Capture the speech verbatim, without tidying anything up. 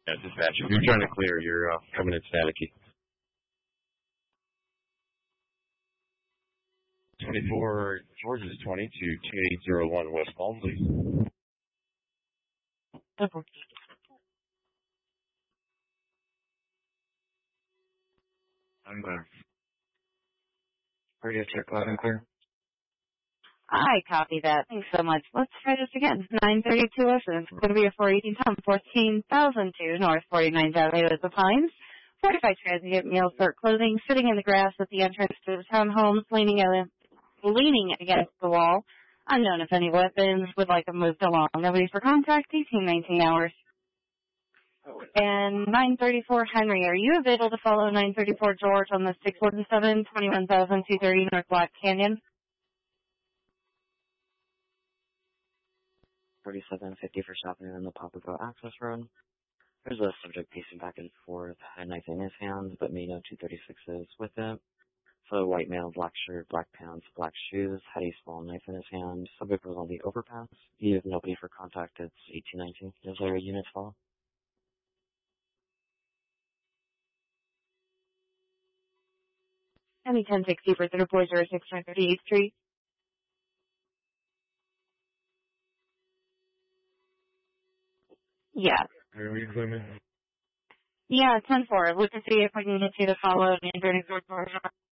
Yeah, dispatch. If you're trying to clear, you're uh, coming in staticky. twenty-four, George is twenty to two eight zero one West Palm, please. Okay. I'm clear. Radio check loud and clear. I copy that. Thanks so much. Let's try this again. nine thirty-two Ocean. It's going to be a four eighteen ton, fourteen thousand two North forty-ninth Avenue at the Pines. forty-five transient meals start closing, sitting in the grass at the entrance to the townhomes, leaning, at, leaning against the wall. Unknown if any weapons, would like them moved along. Nobody for contact, eighteen nineteen hours. And nine thirty-four Henry, are you available to follow nine thirty-four George on the six one seven, twenty-one thousand two thirty North Black Canyon? thirty-seven fifty for stopping in the Papago Access Road. There's a subject pacing back and forth, a knife in his hands, but may know two thirty-six is with it. So white male, black shirt, black pants, black shoes, had a small knife in his hand. Subject was on the overpass. You have nobody for contact. It's eighteen nineteen. Is there a unit follow? Any ten sixty for thirty four zero six nine thirty-eighth Street. Yeah. Are we including? Yeah, ten four. Look to see if I can get you to follow nine thirty-four George.